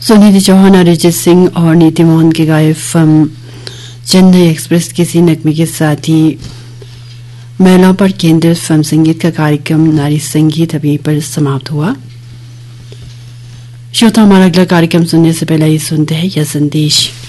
सुनिधि चौहान, अरिजीत सिंह और नीति मोहन के गाए फिल्म चेन्नई एक्सप्रेस के इसी नगमे के साथ ही महिलाओं पर केंद्रित फिल्म संगीत का कार्यक्रम नारी संगीत अभी पर समाप्त हुआ। श्रोता, हमारा अगला कार्यक्रम सुनने से पहले ही सुनते हैं यह संदेश।